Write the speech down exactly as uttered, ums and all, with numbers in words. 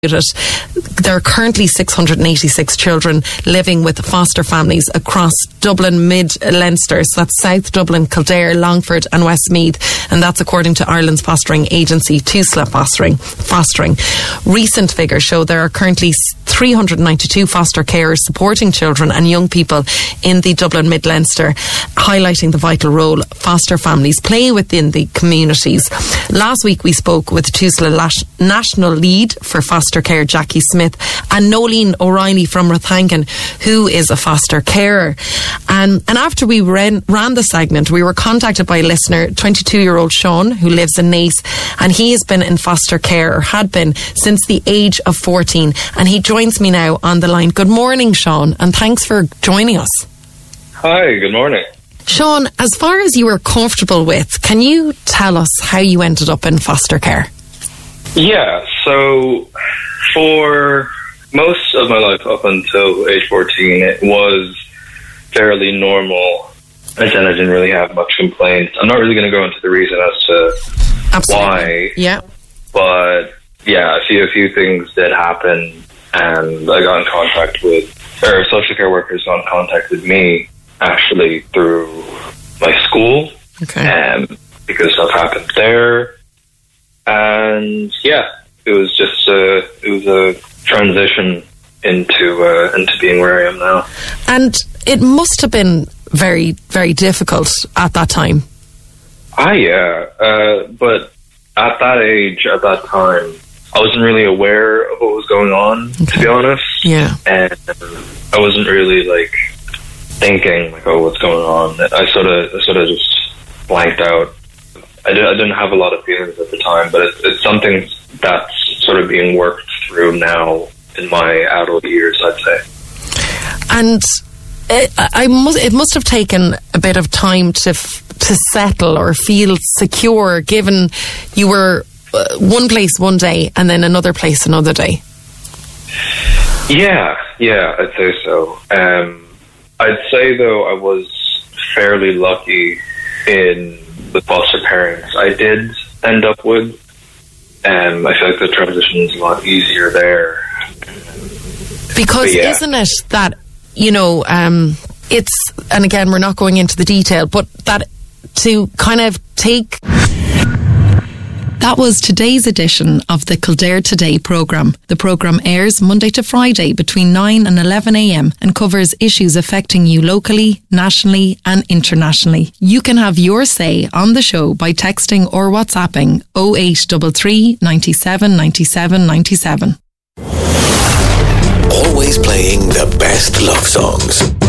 it. There are currently six hundred eighty-six children living with foster families across Dublin, Mid Leinster, so that's South Dublin, Kildare, Longford and Westmeath, and that's according to Ireland's fostering agency, Tusla Fostering. Fostering. Recent figures show there are currently three hundred ninety-two foster carers supporting children and young people in the Dublin Mid Leinster, highlighting the vital role foster families play within the communities. Last week we spoke with Tusla Lash- National Lead for Foster Care, Jackie Smith, and Nolene O'Reilly from Rathangan, who is a foster carer. And, and after we ran, ran the segment, we were contacted by a listener, twenty-two-year-old Sean, who lives in Naas, and he has been in foster care, or had been, since the age of fourteen. And he joins me now on the line. Good morning, Sean, and thanks for joining us. Hi, good morning. Sean, as far as you were comfortable with, can you tell us how you ended up in foster care? Yeah, so for most of my life up until age fourteen, it was fairly normal. I said I didn't really have much complaints. I'm not really going to go into the reason as to Absolutely. why. Yeah. But yeah, I see a few things that happened, and I got in contact with, or social care workers got in contact with me actually through my school. Okay. Um, because stuff happened there. And yeah, it was just a, it was a transition into uh, into being where I am now. And it must have been very, very difficult at that time. Ah, yeah. Uh, but at that age, at that time, I wasn't really aware of what was going on, okay. to be honest. Yeah. And I wasn't really like thinking like, oh, what's going on? I sort of, I sort of just blanked out. I, did, I didn't have a lot of feelings at the time, but it's, it's something that's sort of being worked through now in my adult years, I'd say. And it, I must, it must have taken a bit of time to f- to settle or feel secure, given you were uh, one place one day and then another place another day. Yeah, yeah, I'd say so. Um, I'd say, though, I was fairly lucky in the foster parents I did end up with. Um, I feel like the transition is a lot easier there. Because yeah. Isn't it that, you know, um, it's, and again, we're not going into the detail, but that to kind of take... That was today's edition of the Kildare Today programme. The programme airs Monday to Friday between nine and eleven a.m. and covers issues affecting you locally, nationally and internationally. You can have your say on the show by texting or WhatsApping oh eight three three, nine seven, nine seven, nine seven. Always playing the best love songs.